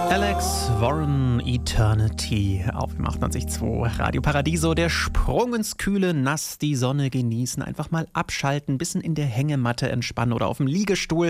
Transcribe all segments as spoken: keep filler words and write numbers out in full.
Alex Warren, Eternity auf dem achtundneunzig Komma zwei Radio Paradiso. Der Sprung ins kühle Nass, die Sonne genießen, einfach mal abschalten, bisschen in der Hängematte entspannen oder auf dem Liegestuhl.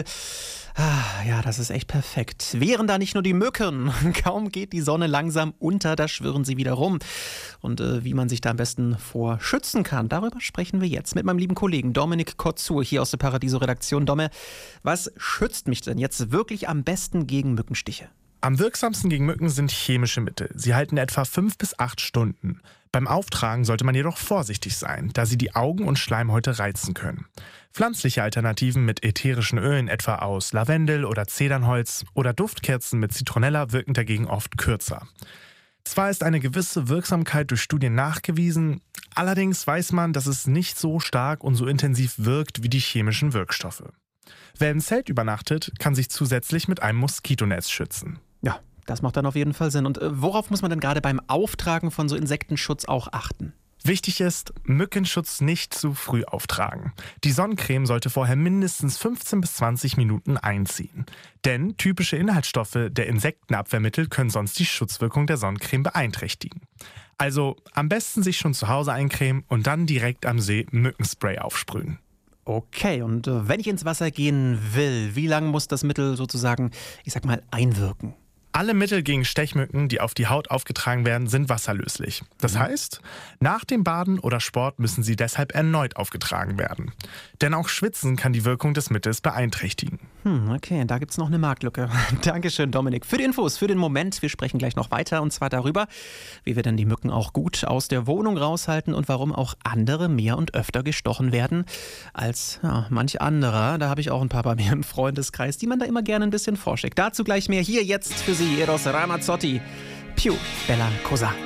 Ah, ja, das ist echt perfekt. Wären da nicht nur die Mücken, kaum geht die Sonne langsam unter, da schwirren sie wieder rum. Und äh, wie man sich da am besten vor schützen kann, darüber sprechen wir jetzt mit meinem lieben Kollegen Dominik Kotzur hier aus der Paradiso-Redaktion. Domme, was schützt mich denn jetzt wirklich am besten gegen Mückenstiche? Am wirksamsten gegen Mücken sind chemische Mittel. Sie halten etwa fünf bis acht Stunden. Beim Auftragen sollte man jedoch vorsichtig sein, da sie die Augen und Schleimhäute reizen können. Pflanzliche Alternativen mit ätherischen Ölen, etwa aus Lavendel oder Zedernholz, oder Duftkerzen mit Zitronella wirken dagegen oft kürzer. Zwar ist eine gewisse Wirksamkeit durch Studien nachgewiesen, allerdings weiß man, dass es nicht so stark und so intensiv wirkt wie die chemischen Wirkstoffe. Wer im Zelt übernachtet, kann sich zusätzlich mit einem Moskitonetz schützen. Ja, das macht dann auf jeden Fall Sinn. Und äh, worauf muss man denn gerade beim Auftragen von so Insektenschutz auch achten? Wichtig ist, Mückenschutz nicht zu früh auftragen. Die Sonnencreme sollte vorher mindestens fünfzehn bis zwanzig Minuten einziehen. Denn typische Inhaltsstoffe der Insektenabwehrmittel können sonst die Schutzwirkung der Sonnencreme beeinträchtigen. Also am besten sich schon zu Hause eincremen und dann direkt am See Mückenspray aufsprühen. Okay, und äh, wenn ich ins Wasser gehen will, wie lange muss das Mittel sozusagen, ich sag mal, einwirken? Alle Mittel gegen Stechmücken, die auf die Haut aufgetragen werden, sind wasserlöslich. Das mhm. heißt, nach dem Baden oder Sport müssen sie deshalb erneut aufgetragen werden. Denn auch Schwitzen kann die Wirkung des Mittels beeinträchtigen. Hm, okay, da gibt's noch eine Marktlücke. Dankeschön, Dominik, für die Infos, für den Moment. Wir sprechen gleich noch weiter, und zwar darüber, wie wir denn die Mücken auch gut aus der Wohnung raushalten und warum auch andere mehr und öfter gestochen werden als ja, manch anderer. Da habe ich auch ein paar bei mir im Freundeskreis, die man da immer gerne ein bisschen vorschickt. Dazu gleich mehr hier jetzt für Sie, Eros Ramazzotti. Più bella cosa.